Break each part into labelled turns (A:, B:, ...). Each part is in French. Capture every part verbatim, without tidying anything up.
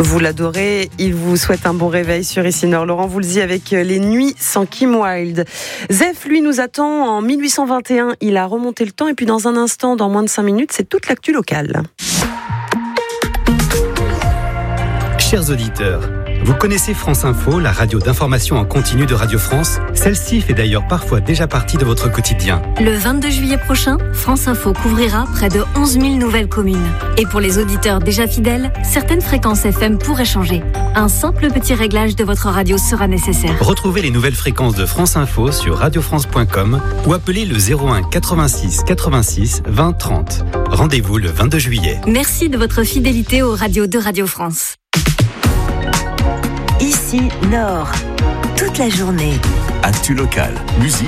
A: Vous l'adorez, il vous souhaite un bon réveil sur Ici Nord. Laurent Voulzy avec Les Nuits sans Kim Wilde. Zef, lui, nous attend en mille huit cent vingt et un. Il a remonté le temps et puis dans un instant, dans moins de cinq minutes, c'est toute l'actu locale.
B: Chers auditeurs, vous connaissez France Info, la radio d'information en continu de Radio France? Celle-ci fait d'ailleurs parfois déjà partie de votre quotidien.
C: Le vingt-deux juillet prochain, France Info couvrira près de onze mille nouvelles communes. Et pour les auditeurs déjà fidèles, certaines fréquences F M pourraient changer. Un simple petit réglage de votre radio sera nécessaire.
B: Retrouvez les nouvelles fréquences de France Info sur radio france point com ou appelez le zéro un quatre-vingt-six quatre-vingt-six vingt trente. Rendez-vous le vingt-deux juillet.
C: Merci de votre fidélité aux radios de Radio France.
D: Ici Nord, toute la journée.
E: Actu locale, musique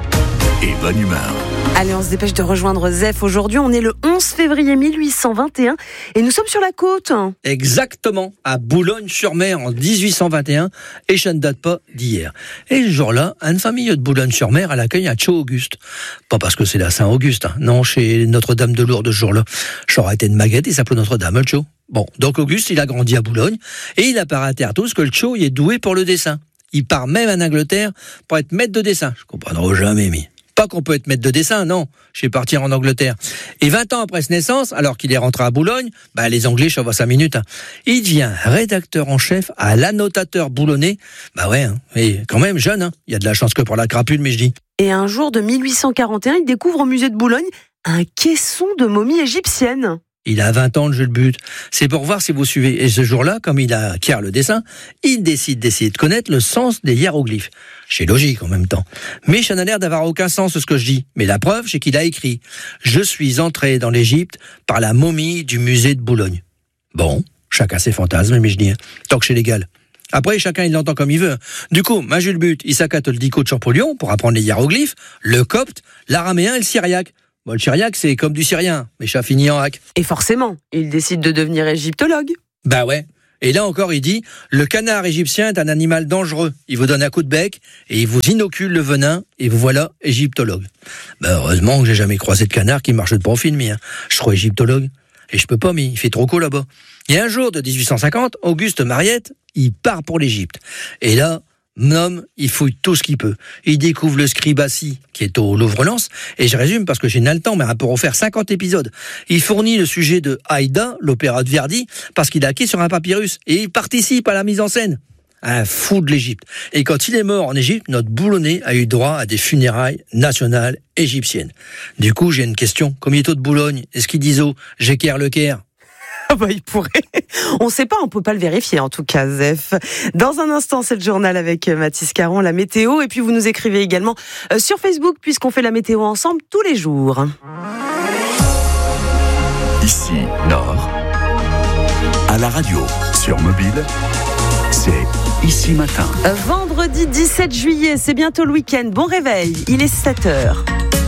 E: et bonne humeur.
A: Allez, on se dépêche de rejoindre Zef. Aujourd'hui, on est le onze février mille huit cent vingt et un et nous sommes sur la côte.
F: Exactement, à Boulogne-sur-Mer en dix-huit cent vingt et un, et ça ne date pas d'hier. Et ce jour-là, une famille de Boulogne-sur-Mer, elle accueille un Tcho Auguste. Pas parce que c'est la Saint-Auguste, hein. Non, chez Notre-Dame de Lourdes ce jour-là. Ça aurait été une maguette, il s'appelait Notre-Dame, le Tcho. Bon, donc Auguste, il a grandi à Boulogne, et il apparaît à terre tous que le Tcho, il est doué pour le dessin. Il part même en Angleterre pour être maître de dessin. Je comprendrai jamais, mais... Pas qu'on peut être maître de dessin, non. Je vais partir en Angleterre. Et vingt ans après sa naissance, alors qu'il est rentré à Boulogne, bah les Anglais chauffent à cinq minutes. Hein. Il devient rédacteur en chef à l'Annotateur boulonnais. Bah ouais, hein. Et quand même jeune. Hein. Il y a de la chance que pour la crapule, mais je dis.
A: Et un jour de mille huit cent quarante et un, il découvre au musée de Boulogne un caisson de momies égyptiennes.
F: Il a vingt ans de jeu de but. C'est pour voir si vous suivez. Et ce jour-là, comme il acquiert le dessin, il décide d'essayer de connaître le sens des hiéroglyphes. C'est logique en même temps. Mais ça n'a l'air d'avoir aucun sens ce que je dis. Mais la preuve, c'est qu'il a écrit « Je suis entré dans l'Égypte par la momie du musée de Boulogne ». Bon, chacun ses fantasmes, mais je dis, hein, tant que c'est légal. Après, chacun il l'entend comme il veut. Du coup, ma Jules But, il s'accate le dico de Champollion pour apprendre les hiéroglyphes, le copte, l'araméen et le syriaque. Bon, le syriaque, c'est comme du syrien, mais ça finit en hack.
A: Et forcément, il décide de devenir égyptologue.
F: Bah ouais. Et là encore, il dit, le canard égyptien est un animal dangereux. Il vous donne un coup de bec, et il vous inocule le venin, et vous voilà égyptologue. Bah heureusement que j'ai jamais croisé de canard qui marche de profil, mais hein. Je serai égyptologue. Et je peux pas, mais il fait trop chaud là-bas. Et un jour de dix-huit cent cinquante, Auguste Mariette, il part pour l'Égypte. Et là, Nom, il fouille tout ce qu'il peut. Il découvre le scribassi, qui est au Louvre-Lens, et je résume parce que j'ai pas le temps, mais on peut refaire cinquante épisodes. Il fournit le sujet de Aïda, l'opéra de Verdi, parce qu'il a acquis sur un papyrus, et il participe à la mise en scène. Un fou de l'Égypte. Et quand il est mort en Égypte, notre Boulonnais a eu droit à des funérailles nationales égyptiennes. Du coup, j'ai une question. Comme il est tôt de Boulogne, est-ce qu'il dit au J'équerre le Caire?
A: Ah bah, il pourrait. On ne sait pas, on ne peut pas le vérifier en tout cas, Zef. Dans un instant, c'est le journal avec Mathis Caron, la météo. Et puis vous nous écrivez également sur Facebook, puisqu'on fait la météo ensemble tous les jours.
E: Ici, Nord, à la radio, sur mobile, c'est Ici Matin.
A: Vendredi dix-sept juillet, c'est bientôt le week-end. Bon réveil, il est sept heures.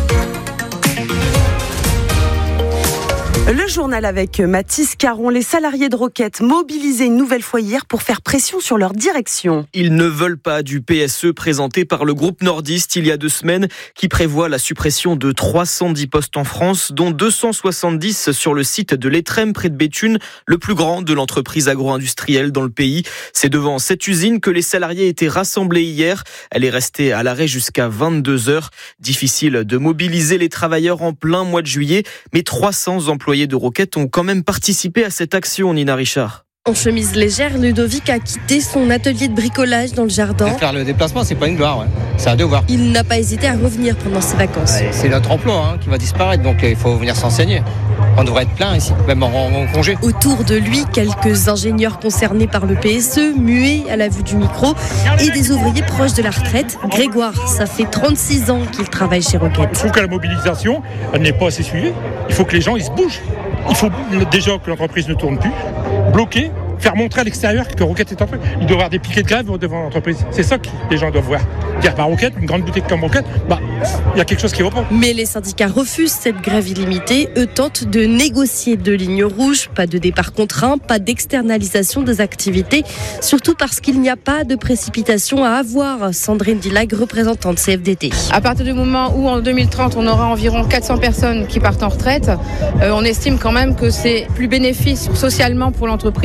A: Le journal avec Mathis Caron. Les salariés de Roquette mobilisés une nouvelle fois hier pour faire pression sur leur direction.
G: Ils ne veulent pas du P S E présenté par le groupe nordiste il y a deux semaines qui prévoit la suppression de trois cent dix postes en France, dont deux cent soixante-dix sur le site de l'Étrême près de Béthune, le plus grand de l'entreprise agro-industrielle dans le pays. C'est devant cette usine que les salariés étaient rassemblés hier. Elle est restée à l'arrêt jusqu'à vingt-deux heures. Difficile de mobiliser les travailleurs en plein mois de juillet, mais trois cents employés de Roquette ont quand même participé à cette action, Nina Richard.
H: En chemise légère, Ludovic a quitté son atelier de bricolage dans le jardin.
I: Faire le déplacement, c'est pas une gloire, ouais. C'est un devoir.
H: Il n'a pas hésité à revenir pendant ses vacances.
I: Ouais, c'est notre emploi hein, qui va disparaître, donc il faut venir s'enseigner. On devrait être plein ici, même en, en congé.
H: Autour de lui, quelques ingénieurs concernés par le P S E, muets à la vue du micro, et des ouvriers proches de la retraite. Grégoire, ça fait trente-six ans qu'il travaille chez Roquette.
J: Je trouve que la mobilisation, elle n'est pas assez suivie. Il faut que les gens ils se bougent. Il faut déjà que l'entreprise ne tourne plus, bloquer, faire montrer à l'extérieur que Roquette est en train. Il doit y avoir des piquets de grève devant l'entreprise. C'est ça que les gens doivent voir. Dire, bah Roquette, une grande boutique comme Roquette, bah il y a quelque chose qui va pas.
H: Mais les syndicats refusent cette grève illimitée. Eux tentent de négocier deux lignes rouges, pas de départ contraint, pas d'externalisation des activités, surtout parce qu'il n'y a pas de précipitation à avoir. Sandrine Dilag, représentante C F D T.
K: À partir du moment où en deux mille trente on aura environ quatre cents personnes qui partent en retraite, euh, on estime quand même que c'est plus bénéfique socialement pour l'entreprise de faire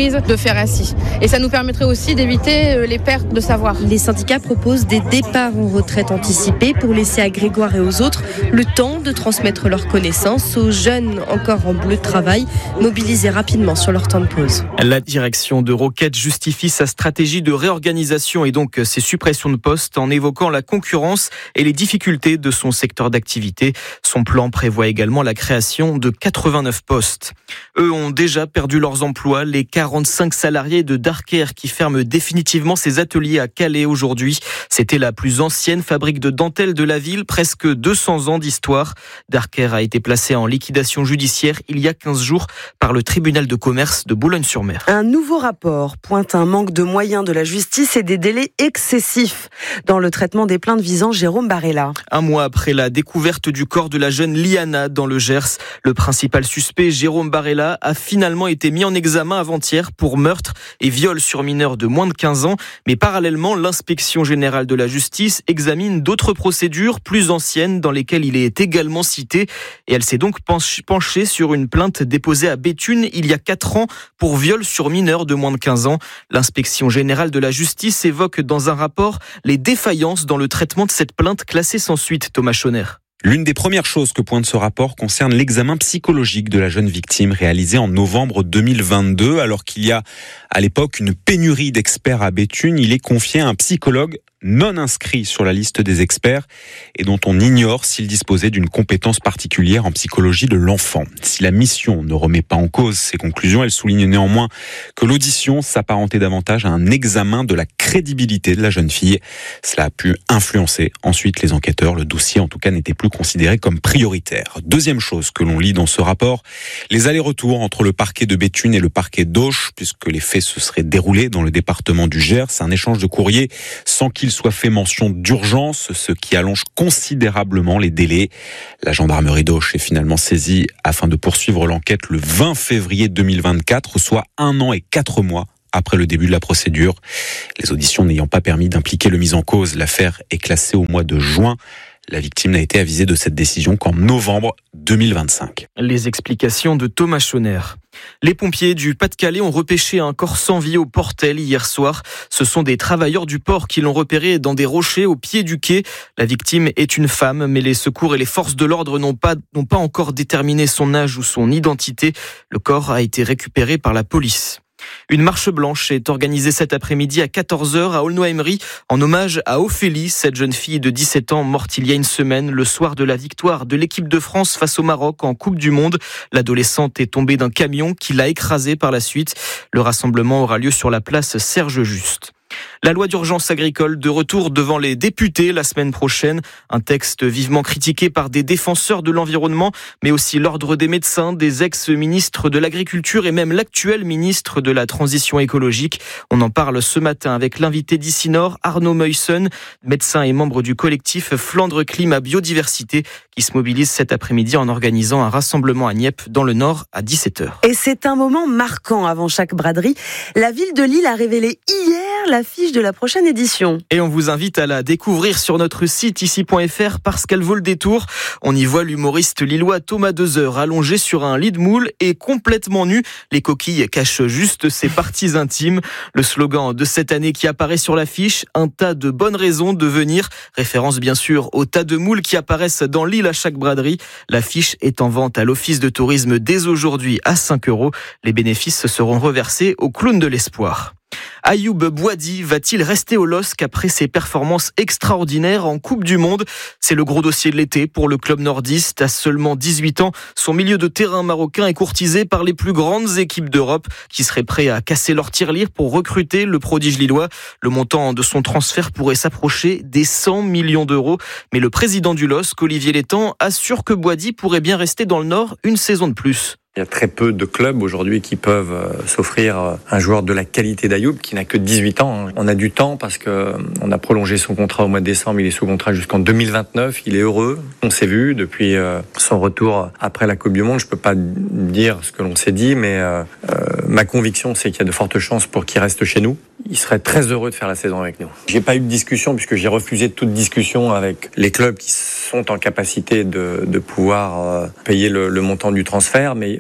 K: faire ainsi. Et ça nous permettrait aussi d'éviter les pertes de savoir.
H: Les syndicats proposent des départs en retraite anticipés pour laisser à Grégoire et aux autres le temps de transmettre leurs connaissances aux jeunes encore en bleu de travail, mobilisés rapidement sur leur temps de pause.
G: La direction de Roquette justifie sa stratégie de réorganisation et donc ses suppressions de postes en évoquant la concurrence et les difficultés de son secteur d'activité. Son plan prévoit également la création de quatre-vingt-neuf postes. Eux ont déjà perdu leurs emplois, les quarante-cinq salariés de Darker qui ferment définitivement ses ateliers à Calais aujourd'hui. C'était la plus ancienne fabrique de dentelle de la ville, presque deux cents ans d'histoire. Darker a été placé en liquidation judiciaire il y a quinze jours par le tribunal de commerce de Boulogne-sur-Mer.
A: Un nouveau rapport pointe un manque de moyens de la justice et des délais excessifs dans le traitement des plaintes visant Jérôme Barella.
G: Un mois après la découverte du corps de la jeune Liana dans le Gers, le principal suspect, Jérôme Barella, a finalement été mis en examen avant-hier pour meurtre et viol sur mineur de moins de quinze ans. Mais parallèlement, l'inspection générale de la justice examine d'autres procédures plus anciennes dans lesquelles il est également cité. Et elle s'est donc penchée sur une plainte déposée à Béthune il y a quatre ans pour viol sur mineur de moins de quinze ans. L'inspection générale de la justice évoque dans un rapport les défaillances dans le traitement de cette plainte classée sans suite. Thomas Schoner.
L: L'une des premières choses que pointe ce rapport concerne l'examen psychologique de la jeune victime réalisé en novembre deux mille vingt-deux. Alors qu'il y a à l'époque une pénurie d'experts à Béthune, il est confié à un psychologue non inscrit sur la liste des experts et dont on ignore s'il disposait d'une compétence particulière en psychologie de l'enfant. Si la mission ne remet pas en cause ses conclusions, elle souligne néanmoins que l'audition s'apparentait davantage à un examen de la crédibilité de la jeune fille. Cela a pu influencer ensuite les enquêteurs. Le dossier, en tout cas, n'était plus considéré comme prioritaire. Deuxième chose que l'on lit dans ce rapport, les allers-retours entre le parquet de Béthune et le parquet d'Auch, puisque les faits se seraient déroulés dans le département du Gers. Un échange de courrier sans qu'il soit fait mention d'urgence, ce qui allonge considérablement les délais. La gendarmerie d'Auch est finalement saisie afin de poursuivre l'enquête le vingt février deux mille vingt-quatre, soit un an et quatre mois après le début de la procédure. Les auditions n'ayant pas permis d'impliquer le mis en cause, l'affaire est classée au mois de juin. La victime n'a été avisée de cette décision qu'en novembre deux mille vingt-cinq.
G: Les explications de Thomas Schoner. Les pompiers du Pas-de-Calais ont repêché un corps sans vie au Portel hier soir. Ce sont des travailleurs du port qui l'ont repéré dans des rochers au pied du quai. La victime est une femme, mais les secours et les forces de l'ordre n'ont pas, n'ont pas encore déterminé son âge ou son identité. Le corps a été récupéré par la police. Une marche blanche est organisée cet après-midi à quatorze heures à Aulnoy-Aymeries en hommage à Ophélie, cette jeune fille de dix-sept ans morte il y a une semaine, le soir de la victoire de l'équipe de France face au Maroc en Coupe du Monde. L'adolescente est tombée d'un camion qui l'a écrasée par la suite. Le rassemblement aura lieu sur la place Serge Juste. La loi d'urgence agricole de retour devant les députés la semaine prochaine. Un texte vivement critiqué par des défenseurs de l'environnement, mais aussi l'ordre des médecins, des ex-ministres de l'Agriculture et même l'actuel ministre de la Transition écologique. On en parle ce matin avec l'invité d'Ici Nord, Arnaud Meussen, médecin et membre du collectif Flandre Climat Biodiversité, qui se mobilise cet après-midi en organisant un rassemblement à Nieppe dans le Nord à dix-sept heures.
A: Et c'est un moment marquant avant chaque braderie. La ville de Lille a révélé hier l'affiche de la prochaine édition.
G: Et on vous invite à la découvrir sur notre site ici point f r parce qu'elle vaut le détour. On y voit l'humoriste lillois Thomas Dezer allongé sur un lit de moule et complètement nu. Les coquilles cachent juste ses parties intimes. Le slogan de cette année qui apparaît sur l'affiche, un tas de bonnes raisons de venir. Référence bien sûr aux tas de moules qui apparaissent dans Lille à chaque braderie. L'affiche est en vente à l'office de tourisme dès aujourd'hui à cinq euros. Les bénéfices seront reversés au clown de l'espoir. Ayoub Boadi va-t-il rester au L O S C après ses performances extraordinaires en Coupe du Monde? C'est le gros dossier de l'été pour le club nordiste. À seulement dix-huit ans, son milieu de terrain marocain est courtisé par les plus grandes équipes d'Europe qui seraient prêts à casser leur tirelire pour recruter le prodige lillois. Le montant de son transfert pourrait s'approcher des cent millions d'euros. Mais le président du L O S C, Olivier Létang, assure que Boadi pourrait bien rester dans le Nord une saison de plus.
M: Il y a très peu de clubs aujourd'hui qui peuvent euh, s'offrir euh, un joueur de la qualité d'Ayoub qui n'a que dix-huit ans. On a du temps parce que euh, on a prolongé son contrat au mois de décembre. Il est sous contrat jusqu'en deux mille vingt-neuf. Il est heureux. On s'est vu depuis euh, son retour après la Coupe du Monde. Je peux pas dire ce que l'on s'est dit, mais euh, euh, ma conviction, c'est qu'il y a de fortes chances pour qu'il reste chez nous. Il serait très heureux de faire la saison avec nous. J'ai pas eu de discussion puisque j'ai refusé toute discussion avec les clubs qui sont en capacité de, de pouvoir euh, payer le, le montant du transfert. Mais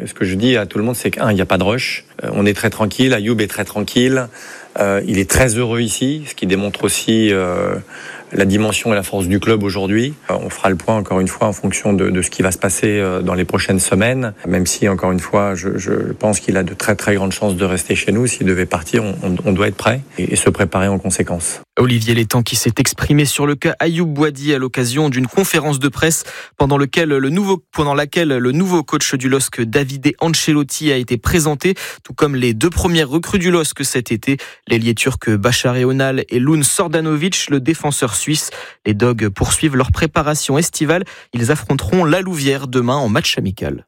M: ce que je dis à tout le monde, c'est qu'un, il n'y a pas de rush. Euh, on est très tranquille. Ayoub est très tranquille. Euh, il est très heureux ici, ce qui démontre aussi euh, la dimension et la force du club aujourd'hui. Euh, on fera le point encore une fois en fonction de, de ce qui va se passer euh, dans les prochaines semaines. Même si encore une fois, je, je pense qu'il a de très très grandes chances de rester chez nous. S'il devait partir, on, on, on doit être prêt et, et se préparer en conséquence.
G: Olivier Létang qui s'est exprimé sur le cas Ayoub Boadi à l'occasion d'une conférence de presse pendant, lequel le nouveau, pendant laquelle le nouveau coach du L O S C, Davide Ancelotti, a été présenté, tout comme les deux premières recrues du L O S C cet été, l'ailier turc Bachar Eonal et Loun Sordanovic, le défenseur suisse. Les Dogs poursuivent leur préparation estivale. Ils affronteront la Louvière demain en match amical.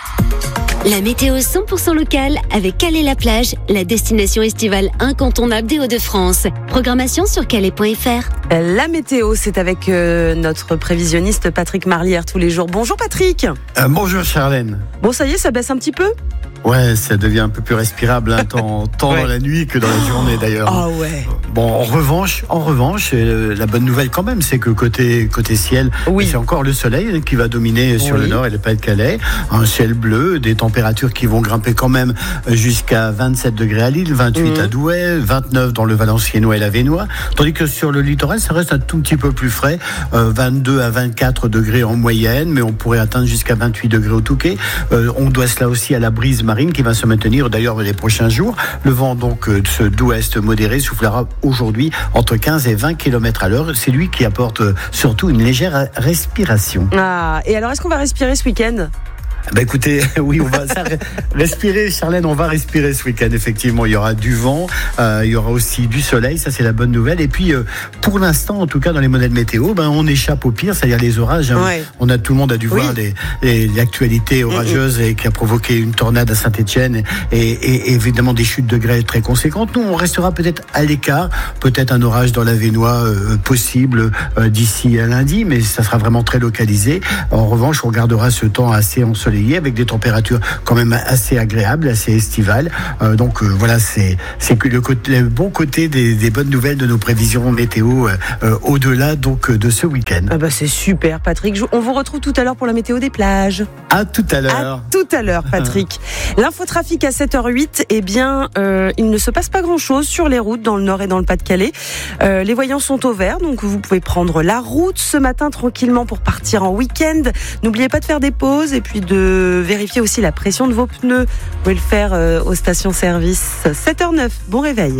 C: La météo cent pour cent locale avec Calais-la-Plage, la destination estivale incontournable des Hauts-de-France. Programmation sur calais point f r.
A: La météo, c'est avec euh, notre prévisionniste Patrick Marlière tous les jours. Bonjour Patrick.
N: Euh, bonjour Charlène.
A: Bon, ça y est, ça baisse un petit peu ?
N: Ouais, ça devient un peu plus respirable, hein, tant, tant ouais. dans la nuit que dans la journée d'ailleurs.
A: Ah ouais.
N: Bon, en revanche, en revanche, euh, la bonne nouvelle quand même, c'est que côté côté ciel, oui. c'est encore le soleil qui va dominer sur oui. le nord et le Pas-de-Calais. Un ciel bleu, des températures qui vont grimper quand même jusqu'à vingt-sept degrés à Lille, vingt-huit mmh. à Douai, vingt-neuf dans le Valenciennois et l'Avesnois. Tandis que sur le littoral, ça reste un tout petit peu plus frais, euh, vingt-deux à vingt-quatre degrés en moyenne, mais on pourrait atteindre jusqu'à vingt-huit degrés au Touquet. Euh, on doit cela aussi à la brise marine qui va se maintenir d'ailleurs les prochains jours. Le vent donc d'ouest modéré soufflera aujourd'hui entre quinze et vingt kilomètres à l'heure. C'est lui qui apporte surtout une légère respiration.
A: Ah, et alors est-ce qu'on va respirer ce week-end ?
N: Bah écoutez, oui, on va ça, respirer, Charlène, on va respirer ce week-end, effectivement. Il y aura du vent, euh, il y aura aussi du soleil, ça c'est la bonne nouvelle. Et puis, euh, pour l'instant, en tout cas, dans les modèles météo, ben, on échappe au pire, c'est-à-dire les orages. Hein. Ouais. On a, tout le monde a dû oui. voir les, les, les actualités orageuses mm-hmm. et qui a provoqué une tornade à Saint-Etienne et, et, et évidemment des chutes de grêle très conséquentes. Nous, on restera peut-être à l'écart, peut-être un orage dans l'Avesnois euh, possible euh, d'ici à lundi, mais ça sera vraiment très localisé. En revanche, on gardera ce temps assez ensoleillé avec des températures quand même assez agréables, assez estivales. Euh, donc euh, voilà, c'est, c'est que le, côté, le bon côté des, des bonnes nouvelles de nos prévisions météo euh, euh, au-delà donc de ce week-end.
A: Ah bah c'est super Patrick. On vous retrouve tout à l'heure pour la météo des plages.
N: À tout à l'heure.
A: À tout à l'heure Patrick. L'infotrafic à sept heures zéro huit, eh bien euh, il ne se passe pas grand-chose sur les routes dans le nord et dans le Pas-de-Calais. Euh, les voyants sont au vert, donc vous pouvez prendre la route ce matin tranquillement pour partir en week-end. N'oubliez pas de faire des pauses et puis de vérifier aussi la pression de vos pneus. Vous pouvez le faire euh, aux stations-service. sept heures neuf, bon réveil.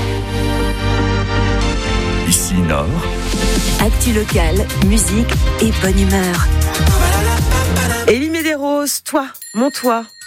E: Ici Nord.
D: Actu locale, musique et bonne humeur.
A: Élie Medeiros, toi, mon toi.